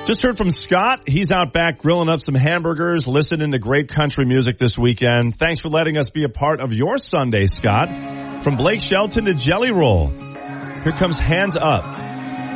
Just heard from Scott. He's out back grilling up some hamburgers, listening to great country music this weekend. Thanks for letting us be a part of your Sunday, Scott. From Blake Shelton to Jelly Roll. Here comes Hands Up.